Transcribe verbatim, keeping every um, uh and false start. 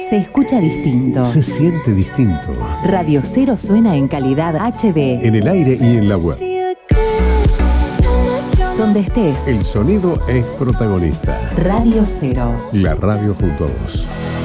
Se escucha distinto. Se siente distinto. Radio Cero suena en calidad H D. En el aire y en la web. Donde estés. El sonido es protagonista. Radio Cero. La radio junto a vos.